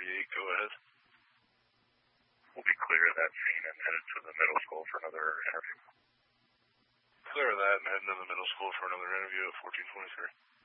38, go ahead. We'll be clear of that scene and headed to the middle school for another interview. Clear of that and heading to the middle school for another interview at 1423.